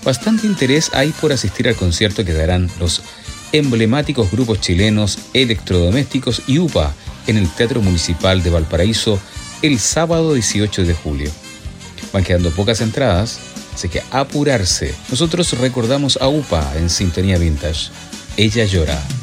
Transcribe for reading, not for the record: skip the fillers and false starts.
bastante interés hay por asistir al concierto que darán los emblemáticos grupos chilenos Electrodomésticos y UPA en el Teatro Municipal de Valparaíso el sábado 18 de julio. Van quedando pocas entradas, así que apurarse. Nosotros recordamos a UPA en Sintonía Vintage. Ella llora.